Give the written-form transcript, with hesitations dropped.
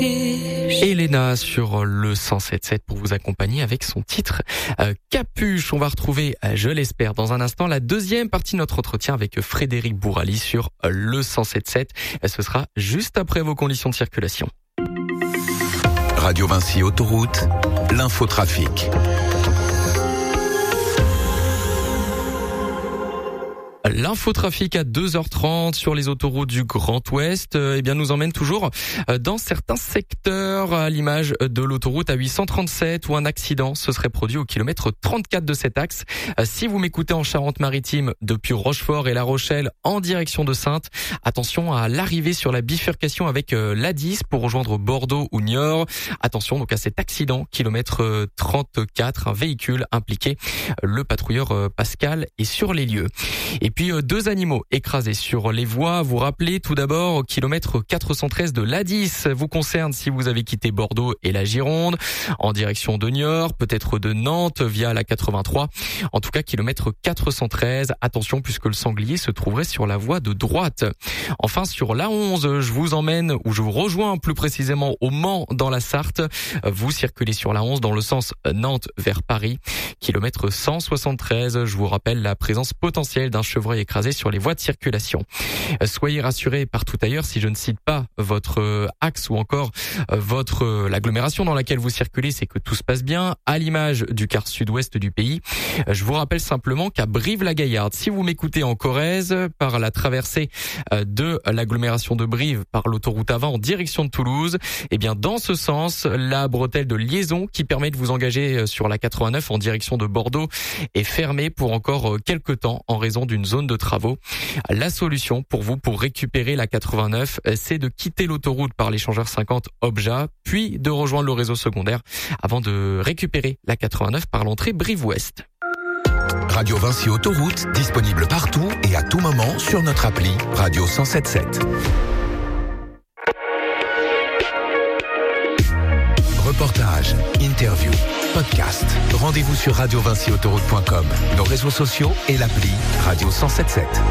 Elena sur le 107.7 pour vous accompagner avec son titre Capuche. On va retrouver, je l'espère, dans un instant la deuxième partie de notre entretien avec Frédéric Bourali sur le 107.7. Ce sera juste après vos conditions de circulation. Radio Vinci Autoroute, l'infotrafic. L'infotrafic à 2h30 sur les autoroutes du Grand Ouest, nous emmène toujours dans certains secteurs, à l'image de l'autoroute A837 où un accident se serait produit au kilomètre 34 de cet axe. Si vous m'écoutez en Charente-Maritime depuis Rochefort et La Rochelle en direction de Saintes, attention à l'arrivée sur la bifurcation avec l'A10 pour rejoindre Bordeaux ou Niort. Attention donc à cet accident, kilomètre 34, un véhicule impliqué. Le patrouilleur Pascal est sur les lieux. Et puis deux animaux écrasés sur les voies. Vous rappelez tout d'abord au kilomètre 413 de l'A10 vous concerne si vous avez quitté Bordeaux et la Gironde en direction de Niort, peut-être de Nantes via la 83. En tout cas, kilomètre 413. Attention puisque le sanglier se trouverait sur la voie de droite. Enfin, sur l'A11, je vous emmène ou je vous rejoins plus précisément au Mans dans la Sarthe. Vous circulez sur l'A11 dans le sens Nantes vers Paris. Kilomètre 173. Je vous rappelle la présence potentielle d'un chevreuil écrasé sur les voies de circulation. Soyez rassurés partout ailleurs si je ne cite pas votre axe ou encore l'agglomération dans laquelle vous circulez, c'est que tout se passe bien. À l'image du quart sud-ouest du pays, je vous rappelle simplement qu'à Brive-la-Gaillarde, si vous m'écoutez en Corrèze, par la traversée de l'agglomération de Brive par l'autoroute A20 en direction de Toulouse, dans ce sens, la bretelle de liaison qui permet de vous engager sur la 89 en direction de Bordeaux est fermée pour encore quelques temps en raison d'une zone de travaux. La solution pour vous pour récupérer la 89, c'est de quitter l'autoroute par l'échangeur 50 Obja, puis de rejoindre le réseau secondaire avant de récupérer la 89 par l'entrée Brive-Ouest. Radio Vinci Autoroute, disponible partout et à tout moment sur notre appli Radio 107.7. Reportages, interviews, podcasts. Rendez-vous sur radiovinciautoroute.com, nos réseaux sociaux et l'appli Radio 107.7.